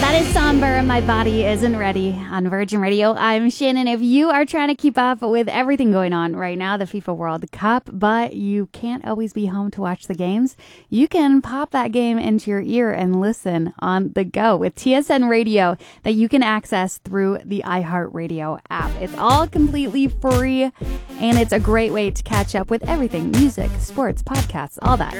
That is Somber, My Body Isn't Ready on Virgin Radio. I'm Shannon. If you are trying to keep up with everything going on right now, the FIFA World Cup, but you can't always be home to watch the games, you can pop that game into your ear and listen on the go with TSN Radio that you can access through the iHeartRadio app. It's all completely free, and it's a great way to catch up with everything, music, sports, podcasts, all that.